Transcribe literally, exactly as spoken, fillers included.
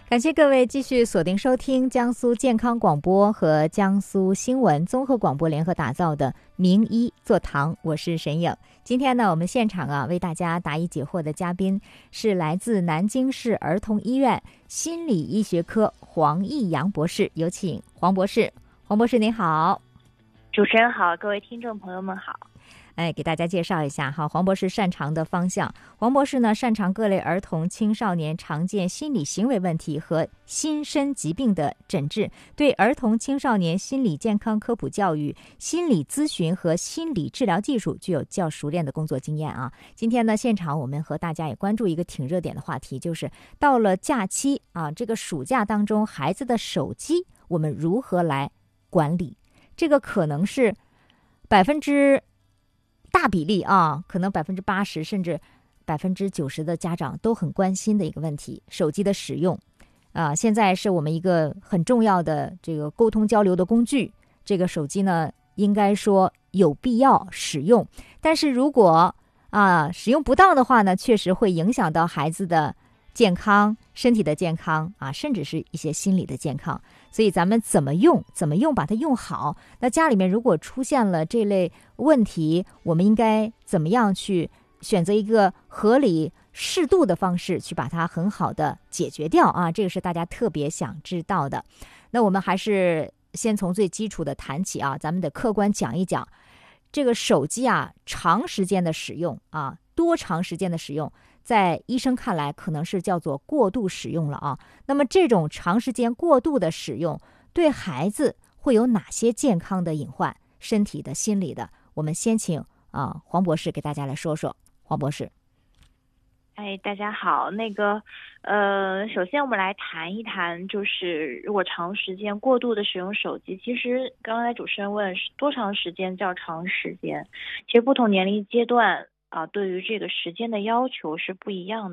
感谢各位继续锁定收听江苏健康广播和江苏新闻综合广播联合打造的名医座堂，我是沈颖。今天呢，我们现场啊为大家答疑解惑的嘉宾是来自南京市儿童医院心理医学科黄义阳博士，有请黄博士。黄博士您好。 主持人好，各位听众朋友们好。 哎，给大家介绍一下哈，黄博士擅长的方向。黄博士呢，擅长各类儿童、青少年常见心理行为问题和心身疾病的诊治，对儿童、青少年心理健康科普教育、心理咨询和心理治疗技术具有较熟练的工作经验啊。今天呢，现场我们和大家也关注一个挺热点的话题，就是到了假期啊，这个暑假当中，孩子的手机我们如何来管理？这个可能是百分之大比例啊，可能百分之八十甚至百分之九十的家长都很关心的一个问题，手机的使用啊，现在是我们一个很重要的这个沟通交流的工具。这个手机呢，应该说有必要使用，但是如果啊使用不当的话呢，确实会影响到孩子的健康、身体的健康啊，甚至是一些心理的健康。所以咱们怎么用，怎么用，把它用好。那家里面如果出现了这类问题，我们应该怎么样去选择一个合理适度的方式去把它很好的解决掉啊？这个是大家特别想知道的。那我们还是先从最基础的谈起啊，咱们得客观讲一讲这个手机啊，长时间的使用啊，多长时间的使用，在医生看来可能是叫做过度使用了啊。那么这种长时间过度的使用对孩子会有哪些健康的隐患，身体的、心理的？我们先请啊黄博士给大家来说说。黄博士。 哎，大家好。那个呃首先我们来谈一谈，就是如果长时间过度的使用手机，其实刚才主持人问多长时间叫长时间，其实不同年龄阶段啊，对于这个时间的要求是不一样的。